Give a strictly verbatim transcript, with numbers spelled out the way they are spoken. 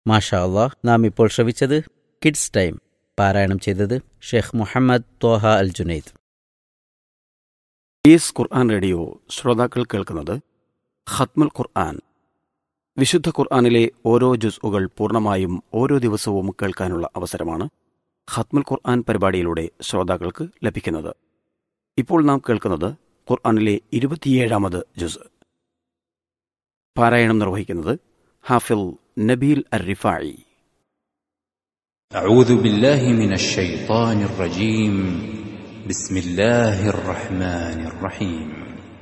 മാഷാ അല്ലാഹ്. നാം ഇപ്പോൾ ശ്രവിച്ചത് കിഡ്സ് ടൈം. പാരായണം ചെയ്തത് ഷെയ്ഖ് മുഹമ്മദ് ത്വാഹ അൽ ജുനൈദ്. ഈസ് ഖുർആൻ റേഡിയോ ശ്രോതാക്കൾ കേൾക്കുന്നത് ഖത്മുൽ ഖുർആൻ. വിശുദ്ധ ഖുർആനിലെ ഓരോ ജുസ്ഉകൾ പൂർണ്ണമായും ഓരോ ദിവസവും കേൾക്കാനുള്ള അവസരമാണ് ഖത്മുൽ ഖുർആൻ പരിപാടിയിലൂടെ ശ്രോതാക്കൾക്ക് ലഭിക്കുന്നത്. ഇപ്പോൾ നാം കേൾക്കുന്നത് ഖുർആനിലെ ഇരുപത്തിയേഴാമത് ജുസ്. പാരായണം നിർവഹിക്കുന്നത് ഹാഫിൽ നബീൽ അർ റിഫായി. أعوذ بالله من الشيطان الرجيم. بسم الله الرحمن الرحيم.